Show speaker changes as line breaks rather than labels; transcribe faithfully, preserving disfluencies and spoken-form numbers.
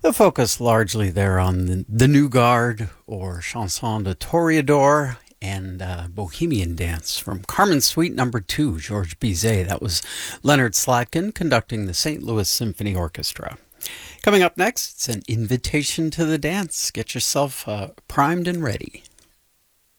The focus largely there on the, the New Guard or Chanson de Toreador and uh, Bohemian Dance from Carmen Suite Number Two, Georges Bizet. That was Leonard Slatkin conducting the Saint Louis Symphony Orchestra. Coming up next, it's an invitation to the dance. Get yourself uh, primed and ready.